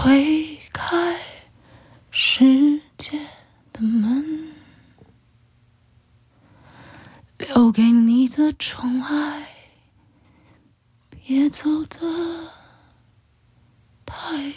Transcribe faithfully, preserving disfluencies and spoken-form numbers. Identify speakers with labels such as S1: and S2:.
S1: 推开世界的门，留给你的宠爱，别走得太远。